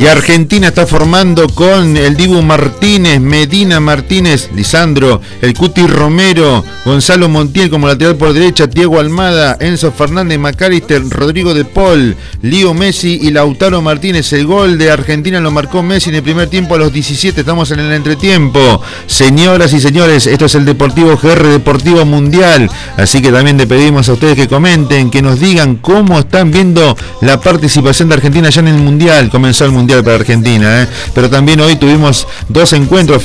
Y Argentina está formando con el Dibu Martínez, Medina Martínez, Lisandro, el Cuti Romero, Gonzalo Montiel como lateral por derecha, Diego Almada, Enzo Fernández, McAllister, Rodrigo de Paul, Lío Messi y Lautaro Martínez. El gol de Argentina lo marcó Messi en el primer tiempo a los 17, estamos en el entretiempo. Señoras y señores, esto es el Deportivo GR Deportivo Mundial, así que también le pedimos a ustedes que comenten, que nos digan cómo están viendo la participación de Argentina ya en el Mundial. Comenzó el Mundial para Argentina, pero también hoy tuvimos dos encuentros.